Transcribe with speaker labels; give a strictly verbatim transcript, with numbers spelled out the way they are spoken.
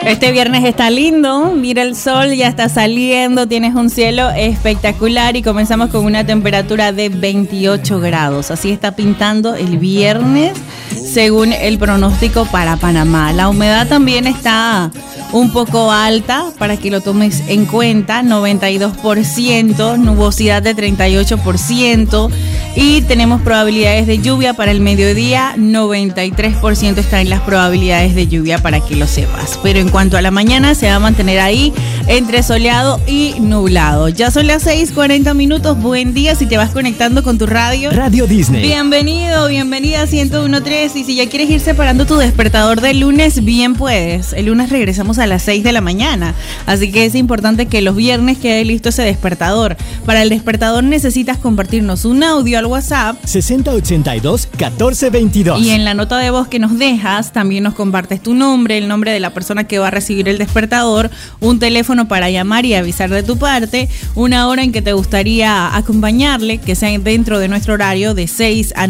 Speaker 1: Este viernes está lindo, mira el sol, ya está saliendo, tienes un cielo espectacular y comenzamos con una temperatura de veintiocho grados. Así está pintando el viernes según el pronóstico para Panamá. La humedad también está un poco alta para que lo tomes en cuenta, noventa y dos por ciento, nubosidad de treinta y ocho por ciento y tenemos probabilidades de lluvia para el mediodía, noventa y tres por ciento están las probabilidades de lluvia para que lo sepas. Pero en cuanto a la mañana se va a mantener ahí entre soleado y nublado. Ya son las seis cuarenta minutos, buen día si te vas conectando con tu radio.
Speaker 2: Radio Disney.
Speaker 1: Bienvenido, bienvenida a ciento uno punto tres y si ya quieres ir separando tu despertador del lunes, bien puedes. El lunes regresamos a las seis de la mañana, así que es importante que los viernes quede listo ese despertador. Para el despertador necesitas compartirnos un audio al WhatsApp
Speaker 2: sesenta ochenta y dos catorce veintidós
Speaker 1: y en la nota de voz que nos dejas también nos compartes tu nombre, el nombre de la persona que va a recibir el despertador, un teléfono para llamar y avisar de tu parte, una hora en que te gustaría acompañarle, que sea dentro de nuestro horario de seis a